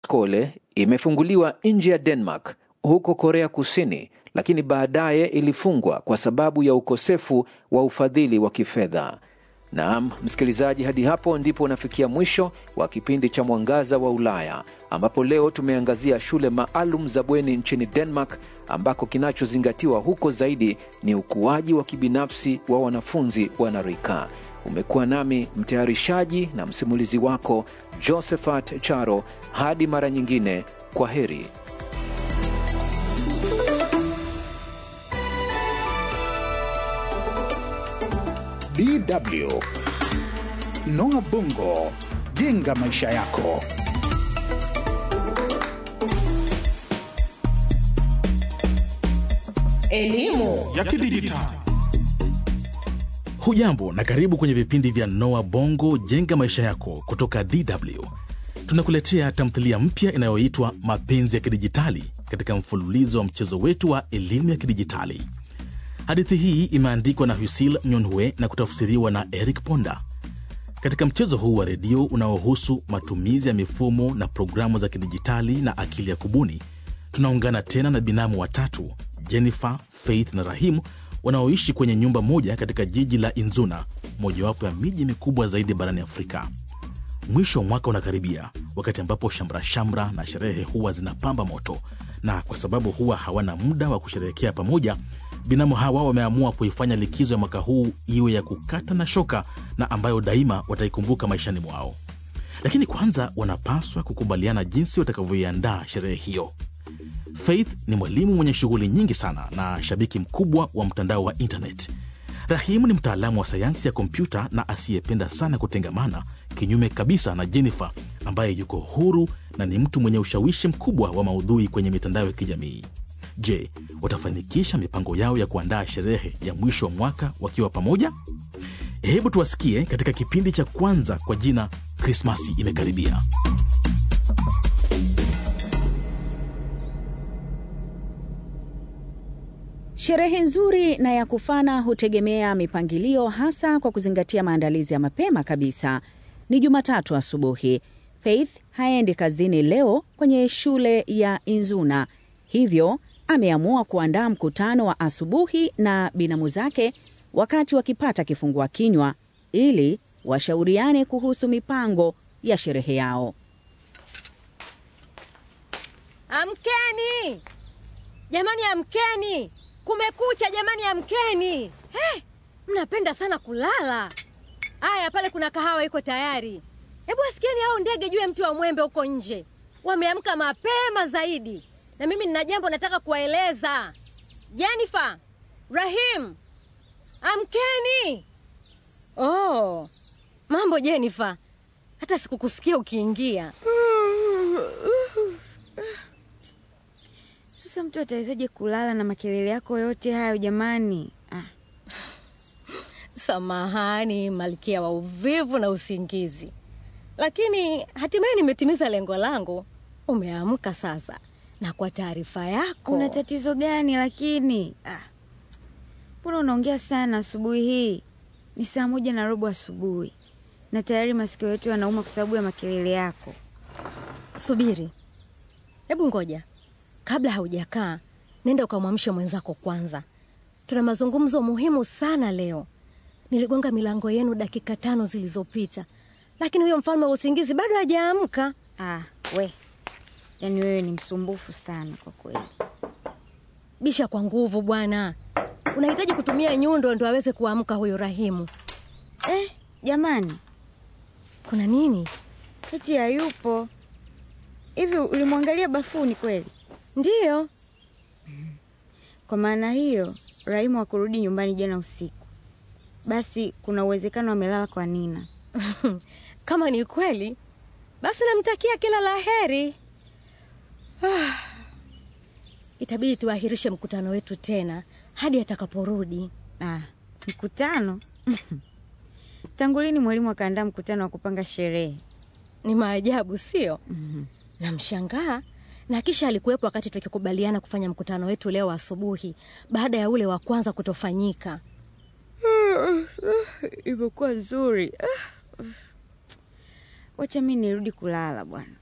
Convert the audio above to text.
Skole imefunguliwa nje ya Denmark huko Korea Kusini, lakini baadaye ilifungwa kwa sababu ya ukosefu wa ufadhili wa kifedha. Naam, msikilizaji, hadi hapo ndipo unafikia mwisho wa kipindi cha Mwangaza wa Ulaya, ambapo leo tumeangazia shule maalum za bweni nchini Denmark, ambako kinachozingatiwa huko zaidi ni ukuaji wa kibinafsi wa wanafunzi wanarika. Umekuwa nami mtayarishaji na msimulizi wako Josephat Charo. Hadi mara nyingine, kwa heri. DW Noah Bongo, jenga maisha yako. Elimu ya kidijitali. Hujambo na karibu kwenye vipindi vya Noah Bongo, jenga maisha yako kutoka DW. Tunakuletea tamthilia mpya inayoitwa Mapenzi ya Kidijitali katika mfululizo wa mchezo wetu wa elimu ya kidijitali. Hadithi hii imeandikwa na Husil Nyonhue na kutafsiriwa na Eric Ponda. Katika mchezo huu wa redio unaohusu matumizi ya mifumo na programu za kidijitali na akili ya kubuni, tunaungana tena na binamu watatu, Jennifer, Faith na Rahim, wanaoishi kwenye nyumba moja katika jiji la Inzuna, mojawapo ya miji mikubwa zaidi barani Afrika. Mwisho wa mwaka unakaribia, wakati ambapo shamra na sherehe huwa zinapamba moto, na kwa sababu huwa hawana muda wa kusherehekea pamoja, binamu hawa wameamua kuifanya likizo ya mwaka huu iwe ya kukata na shoka na ambayo daima wataikumbuka maishani mwao. Lakini kwanza wanapaswa kukubaliana jinsi watakavyoiandaa sherehe hiyo. Faith ni mwalimu mwenye shughuli nyingi sana na shabiki mkubwa wa mtandao wa internet. Rahim ni mtaalamu wa sayansi ya kompyuta na asiyependa sana kutengamana, kinyume kabisa na Jennifer ambaye yuko huru na ni mtu mwenye ushawishi mkubwa wa maudhui kwenye mitandao ya kijamii. Je, watafanikisha mipango yao ya kuandaa sherehe ya mwisho wa mwaka wakiwa pamoja? Hebu tuwasikie katika kipindi cha kwanza kwa jina Krismasi Imekaribia. Sherehe nzuri na ya kufana hutegemea mipangilio, hasa kwa kuzingatia maandalizi ya mapema kabisa. Ni Jumatatu asubuhi. Faith haendi kazini leo kwenye shule ya Inzuna, hivyo ameamua kuandaa mkutano wa asubuhi na binamu zake wakati wakipata kifungua kinywa ili washauriane kuhusu mipango ya sherehe yao. Amkeni! Jamani amkeni! Kumekucha jamani amkeni! Mnapenda sana kulala. Aya, pale kuna kahawa iko tayari. Hebu asikieni hao ndege juu ya mti wa mwembe huko nje. Wameamka mapema zaidi. Na mimi nina jambo nataka kuwaeleza. Jennifer, Rahim, amkeni! Oh, mambo Jennifer. Hata sikukusikia ukiingia. Sasa mtu atawezaje kulala na makelele yako yote hayo jamani? Samahani, malkia wa uvivu na usingizi. Lakini hatimaye nimetimiza lengo langu. Umeamka sasa. Na kwa taarifa yako, una tatizo gani lakini? Mbona unaongea sana asubuhi hii? Ni 1:15 asubuhi. Na tayari masikio yetu yanauma kwa sababu ya makelele yako. Subiri. Hebu ngoja. Kabla haujakaa, nenda ukamwamsha mwenzako kwanza. Tuna mazungumzo muhimu sana leo. Niligonga milango yenu dakika 5 zilizopita. Lakini huyo mfalme wa usingizi bado hajaamka. Yaani wewe ni msumbufu sana kwa kweli. Bisha kwa nguvu bwana. Unahitaji kutumia nyundo ndio aweze kuamka huyo Rahimu. Jamani. Kuna nini? Eti hayupo. Hivi ulimwangalia bafuni kweli? Ndiyo. Kwa maana hiyo, Rahimu hakurudi nyumbani jana usiku. Basi kuna uwezekano amelala kwa Nina. Kama ni kweli, basi namtakia kila laheri. Itabidi tuahirishe mkutano wetu tena hadi atakaporudi. Mkutano? Tangu lini mwalimu akaandaa mkutano wa kupanga sherehe? Ni maajabu, sio? Namshangaa. Na kisha alikuwepo wakati tukikubaliana kufanya mkutano wetu leo asubuhi baada ya ule wa kwanza kutofanyika. Imekuwa nzuri. Wacha mimi nirudi kulala bwana.